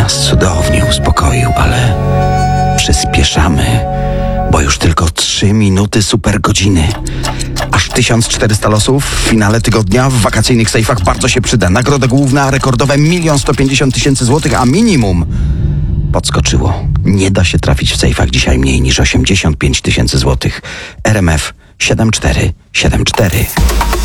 nas cudownie uspokoił, ale przyspieszamy, bo już tylko 3 minuty super godziny. Aż 1400 losów w finale tygodnia w wakacyjnych sejfach bardzo się przyda. Nagroda główna rekordowe 1 150 000 złotych, a minimum podskoczyło. Nie da się trafić w sejfach dzisiaj mniej niż 85 000 złotych. RMF 7474.